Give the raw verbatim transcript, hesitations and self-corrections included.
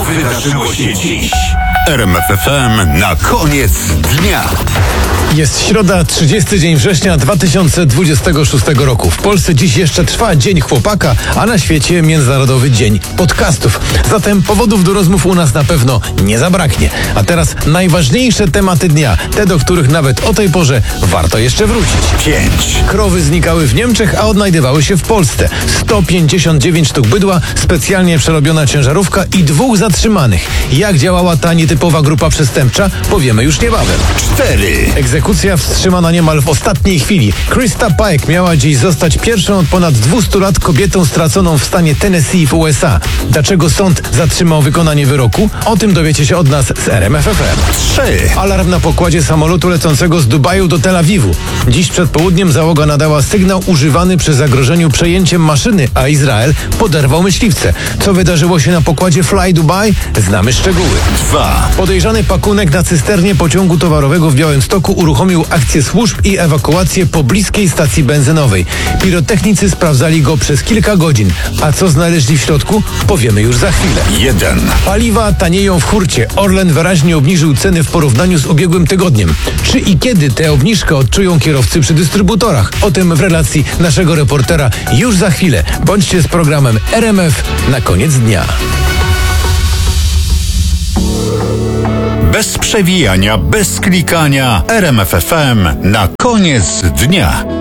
wydarzyło się dziś? R M F F M na koniec dnia. Jest środa, trzydziesty dzień września dwa tysiące dwudziestego szóstego roku. W Polsce dziś jeszcze trwa Dzień Chłopaka, a na świecie Międzynarodowy Dzień Podcastów. Zatem powodów do rozmów u nas na pewno nie zabraknie. A teraz najważniejsze tematy dnia, te, do których nawet o tej porze warto jeszcze wrócić. Pięć. Krowy znikały w Niemczech, a odnajdywały się w Polsce. sto pięćdziesiąt dziewięć sztuk bydła, specjalnie przerobiona ciężarówka i dwóch zatrzymanych. Jak działała ta nietypowa grupa przestępcza, powiemy już niebawem. Cztery. Egzekucja wstrzymana niemal w ostatniej chwili. Krista Pike miała dziś zostać pierwszą od ponad dwustu lat kobietą straconą w stanie Tennessee w U S A. Dlaczego sąd zatrzymał wykonanie wyroku? O tym dowiecie się od nas z R M F F M. Trzy. Alarm na pokładzie samolotu lecącego z Dubaju do Tel Awiwu. Dziś przed południem załoga nadała sygnał używany przy zagrożeniu przejęciem maszyny, a Izrael poderwał myśliwce. Co wydarzyło się na pokładzie Fly Dubai? Znamy szczegóły. Dwa. Podejrzany pakunek na cysternie pociągu towarowego w Białymstoku uruchomił akcję służb i ewakuację pobliskiej stacji benzynowej. Pirotechnicy sprawdzali go przez kilka godzin. A co znaleźli w środku? Powiemy już za chwilę. Jeden. Paliwa tanieją w hurcie. Orlen wyraźnie obniżył ceny w porównaniu z ubiegłym tygodniem. Czy i kiedy tę obniżkę odczują kierowcy przy dystrybutorach? O tym w relacji naszego reportera już za chwilę. Bądźcie z programem R M F na koniec dnia. Bez przewijania, bez klikania. R M F F M na koniec dnia.